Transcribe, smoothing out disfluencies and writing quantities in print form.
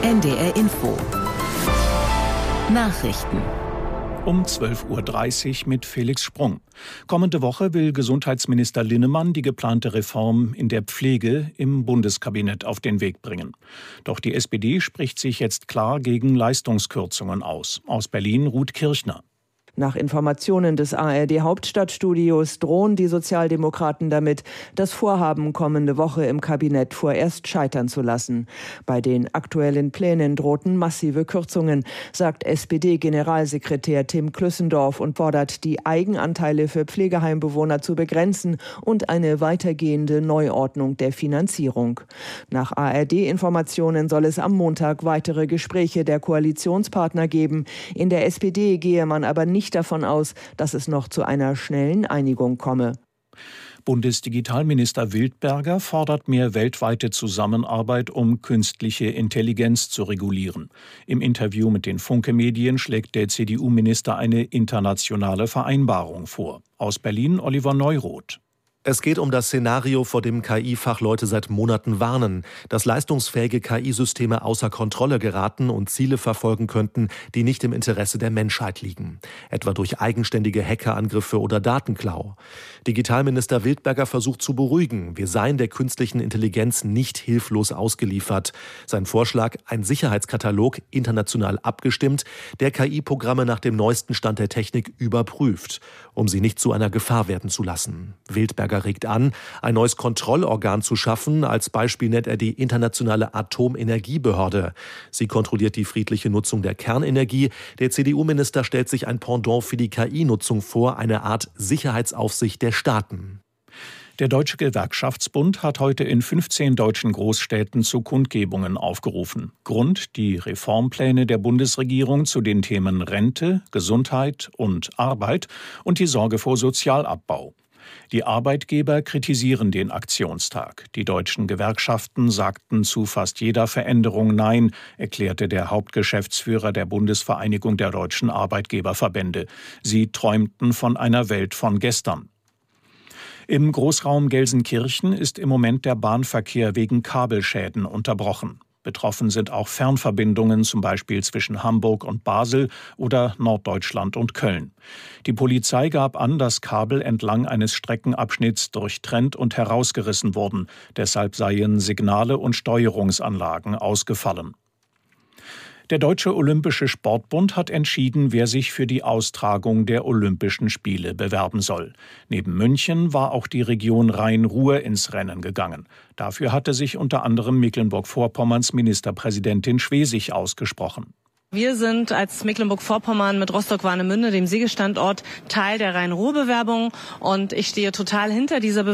NDR Info. Nachrichten. Um 12.30 Uhr mit Felix Sprung. Kommende Woche will Gesundheitsminister Linnemann die geplante Reform in der Pflege im Bundeskabinett auf den Weg bringen. Doch die SPD spricht sich jetzt klar gegen Leistungskürzungen aus. Aus Berlin Ruth Kirchner. Nach Informationen des ARD-Hauptstadtstudios drohen die Sozialdemokraten damit, das Vorhaben kommende Woche im Kabinett vorerst scheitern zu lassen. Bei den aktuellen Plänen drohten massive Kürzungen, sagt SPD-Generalsekretär Tim Klüssendorf und fordert, die Eigenanteile für Pflegeheimbewohner zu begrenzen und eine weitergehende Neuordnung der Finanzierung. Nach ARD-Informationen soll es am Montag weitere Gespräche der Koalitionspartner geben. In der SPD gehe man aber nicht davon aus, dass es noch zu einer schnellen Einigung komme. Bundesdigitalminister Wildberger fordert mehr weltweite Zusammenarbeit, um künstliche Intelligenz zu regulieren. Im Interview mit den Funke-Medien schlägt der CDU-Minister eine internationale Vereinbarung vor. Aus Berlin Oliver Neuroth. Es geht um das Szenario, vor dem KI-Fachleute seit Monaten warnen, dass leistungsfähige KI-Systeme außer Kontrolle geraten und Ziele verfolgen könnten, die nicht im Interesse der Menschheit liegen, etwa durch eigenständige Hackerangriffe oder Datenklau. Digitalminister Wildberger versucht zu beruhigen, wir seien der künstlichen Intelligenz nicht hilflos ausgeliefert. Sein Vorschlag, ein Sicherheitskatalog, international abgestimmt, der KI-Programme nach dem neuesten Stand der Technik überprüft, um sie nicht zu einer Gefahr werden zu lassen. Wildberger regt an, ein neues Kontrollorgan zu schaffen. Als Beispiel nennt er die Internationale Atomenergiebehörde. Sie kontrolliert die friedliche Nutzung der Kernenergie. Der CDU-Minister stellt sich ein Pendant für die KI-Nutzung vor, eine Art Sicherheitsaufsicht der Staaten. Der Deutsche Gewerkschaftsbund hat heute in 15 deutschen Großstädten zu Kundgebungen aufgerufen. Grund: die Reformpläne der Bundesregierung zu den Themen Rente, Gesundheit und Arbeit und die Sorge vor Sozialabbau. Die Arbeitgeber kritisieren den Aktionstag. Die deutschen Gewerkschaften sagten zu fast jeder Veränderung Nein, erklärte der Hauptgeschäftsführer der Bundesvereinigung der deutschen Arbeitgeberverbände. Sie träumten von einer Welt von gestern. Im Großraum Gelsenkirchen ist im Moment der Bahnverkehr wegen Kabelschäden unterbrochen. Betroffen sind auch Fernverbindungen, zum Beispiel zwischen Hamburg und Basel oder Norddeutschland und Köln. Die Polizei gab an, dass Kabel entlang eines Streckenabschnitts durchtrennt und herausgerissen wurden. Deshalb seien Signale und Steuerungsanlagen ausgefallen. Der Deutsche Olympische Sportbund hat entschieden, wer sich für die Austragung der Olympischen Spiele bewerben soll. Neben München war auch die Region Rhein-Ruhr ins Rennen gegangen. Dafür hatte sich unter anderem Mecklenburg-Vorpommerns Ministerpräsidentin Schwesig ausgesprochen. Wir sind als Mecklenburg-Vorpommern mit Rostock-Warnemünde, dem Siegestandort, Teil der Rhein-Ruhr-Bewerbung und ich stehe total hinter dieser Bewerbung.